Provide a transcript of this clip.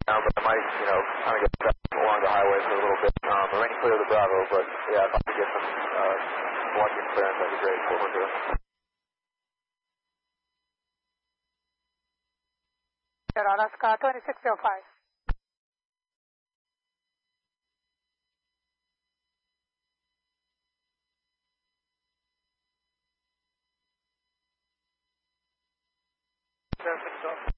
now, but I might, kind of get back along the highway for a little bit. Already clear the Bravo, but yeah, if I could get some blocking clearance, that'd be great. 400. Alaska 2605. Traffic stop.